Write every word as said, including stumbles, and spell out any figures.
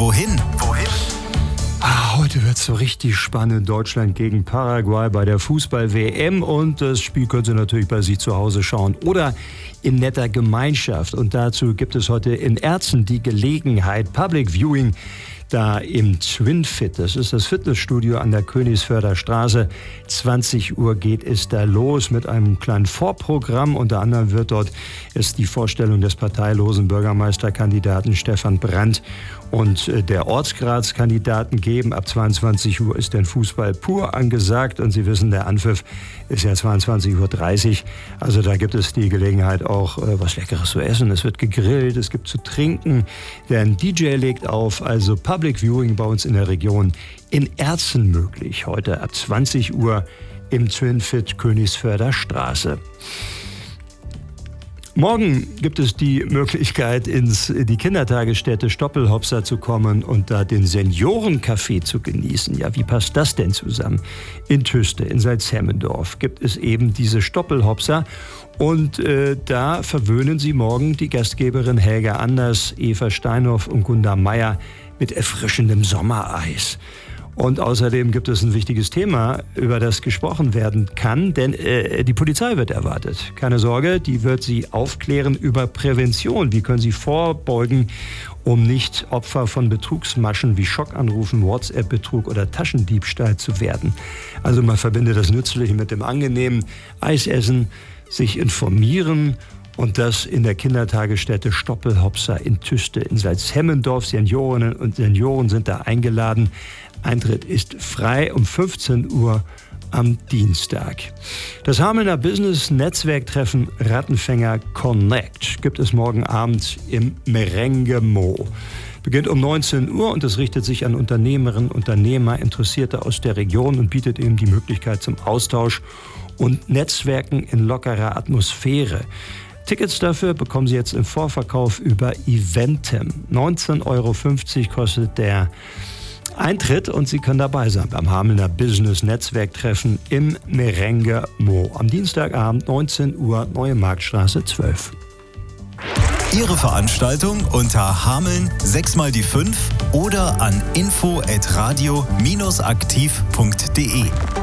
wohin? Wohin? Ah, heute wird es so richtig spannend. Deutschland gegen Paraguay bei der Fußball-W M. Und das Spiel können Sie natürlich bei sich zu Hause schauen oder in netter Gemeinschaft. Und dazu gibt es heute in Erzen die Gelegenheit, Public Viewing da im Twinfit. Das ist das Fitnessstudio an der Königsförder Straße. zwanzig Uhr geht es da los mit einem kleinen Vorprogramm. Unter anderem wird dort ist die Vorstellung des parteilosen Bürgermeisterkandidaten Stefan Brandt und der Ortsratskandidaten geben. Ab zweiundzwanzig Uhr ist der Fußball pur angesagt. Und Sie wissen, der Anpfiff ist ja zweiundzwanzig Uhr dreißig. Also da gibt es die Gelegenheit auch, was Leckeres zu essen. Es wird gegrillt, es gibt zu trinken. Der D J legt auf, also Public Viewing bei uns in der Region in Erzen möglich. Heute ab zwanzig Uhr im Twinfit Königsförder Straße. Morgen gibt es die Möglichkeit, ins die Kindertagesstätte Stoppelhopser zu kommen und da den Seniorencafé zu genießen. Ja, wie passt das denn zusammen? In Tüste, in Salzhemmendorf, gibt es eben diese Stoppelhopser. Und äh, da verwöhnen sie morgen die Gastgeberin Helga Anders, Eva Steinhoff und Gunda Meier mit erfrischendem Sommereis. Und außerdem gibt es ein wichtiges Thema, über das gesprochen werden kann, denn äh, die Polizei wird erwartet. Keine Sorge, die wird Sie aufklären über Prävention. Wie können Sie vorbeugen, um nicht Opfer von Betrugsmaschen wie Schockanrufen, WhatsApp-Betrug oder Taschendiebstahl zu werden. Also man verbindet das Nützliche mit dem Angenehmen. Eis essen, sich informieren. Und das in der Kindertagesstätte Stoppelhopser in Tüste in Salzhemmendorf. Seniorinnen und Senioren sind da eingeladen. Eintritt ist frei um fünfzehn Uhr am Dienstag. Das Hamelner Business-Netzwerktreffen Rattenfänger Connect gibt es morgen Abend im Merengue Mo. Beginnt um neunzehn Uhr und es richtet sich an Unternehmerinnen, Unternehmer, Interessierte aus der Region und bietet eben die Möglichkeit zum Austausch und Netzwerken in lockerer Atmosphäre. Tickets dafür bekommen Sie jetzt im Vorverkauf über Eventim. neunzehn Euro fünfzig kostet der Eintritt und Sie können dabei sein beim Hamelner Business Netzwerktreffen im Merengue Mo. Am Dienstagabend neunzehn Uhr, Neue Marktstraße zwölf. Ihre Veranstaltung unter Hameln sechs mal die fünf oder an info at radio aktiv punkt de.